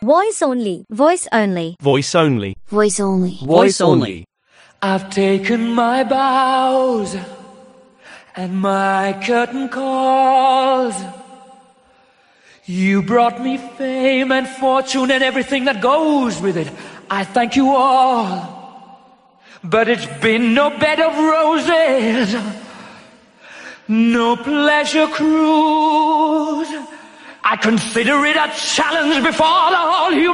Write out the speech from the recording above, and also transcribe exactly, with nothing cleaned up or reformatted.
Voice only. Voice only. Voice only. Voice only. Voice only. I've taken my bows and my curtain calls. You brought me fame and fortune and everything that goes with it. I thank you all. But it's been no bed of roses, no pleasure cruise. I consider it a challenge before the whole human